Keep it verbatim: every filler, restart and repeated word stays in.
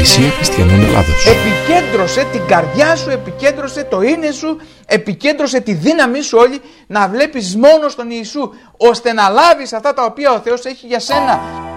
Εκκλησία Χριστιανών Ελλάδος. Επικέντρωσε την καρδιά σου, επικέντρωσε το είναι σου, επικέντρωσε τη δύναμή σου όλη να βλέπεις μόνο τον Ιησού, ώστε να λάβεις αυτά τα οποία ο Θεός έχει για σένα.